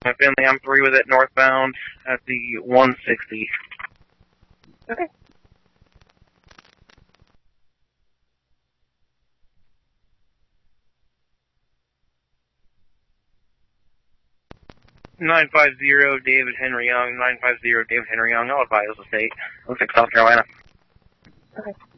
Finley, I'm 3 with it northbound at the 160. Okay. Nine 950 David Henry Young, 950 David Henry Young, I'll advise the state. 06 South Carolina. Okay.